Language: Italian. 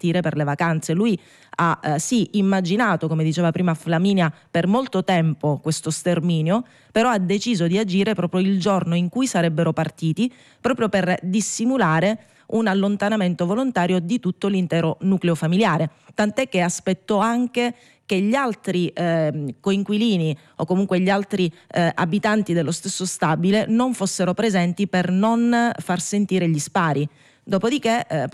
partire per le vacanze. Lui ha sì immaginato, come diceva prima Flaminia, per molto tempo questo sterminio, però ha deciso di agire proprio il giorno in cui sarebbero partiti, proprio per dissimulare un allontanamento volontario di tutto l'intero nucleo familiare, tant'è che aspettò anche che gli altri coinquilini o comunque gli altri abitanti dello stesso stabile non fossero presenti per non far sentire gli spari. Dopodiché